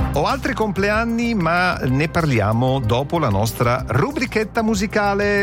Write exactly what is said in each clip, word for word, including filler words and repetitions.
Ho altri compleanni, ma ne parliamo dopo la nostra rubrichetta musicale,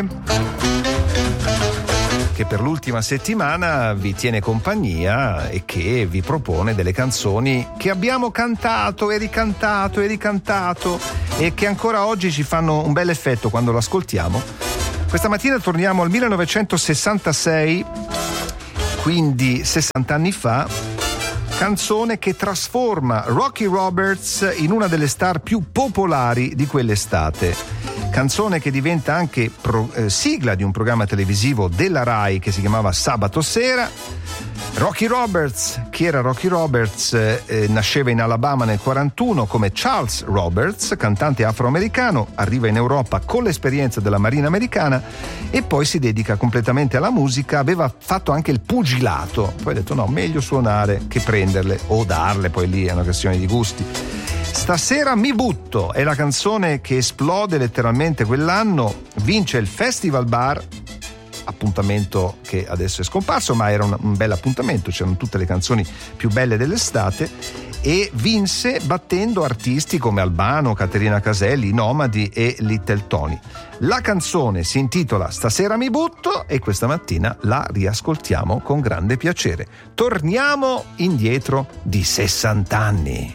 che per l'ultima settimana vi tiene compagnia e che vi propone delle canzoni che abbiamo cantato e ricantato e ricantato e che ancora oggi ci fanno un bel effetto quando lo ascoltiamo. Questa mattina torniamo al millenovecentosessantasei, quindi sessanta anni fa, canzone che trasforma Rocky Roberts in una delle star più popolari di quell'estate. Canzone che diventa anche pro, eh, sigla di un programma televisivo della Rai che si chiamava Sabato Sera. Rocky Roberts, chi era Rocky Roberts? Eh, nasceva in Alabama nel quarantuno come Charles Roberts, cantante afroamericano, arriva in Europa con l'esperienza della Marina americana e poi si dedica completamente alla musica. Aveva fatto anche il pugilato, poi ha detto no, meglio suonare che prenderle o darle, poi lì è una questione di gusti. Stasera mi butto è la canzone che esplode letteralmente quell'anno, vince il Festival Bar, appuntamento che adesso è scomparso, ma era un, un bel appuntamento, c'erano tutte le canzoni più belle dell'estate, e vinse battendo artisti come Albano, Caterina Caselli, Nomadi e Little Tony. La canzone si intitola Stasera mi butto e questa mattina la riascoltiamo con grande piacere. Torniamo indietro di sessanta anni.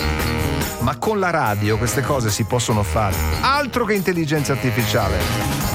Ma con la radio queste cose si possono fare, altro che intelligenza artificiale.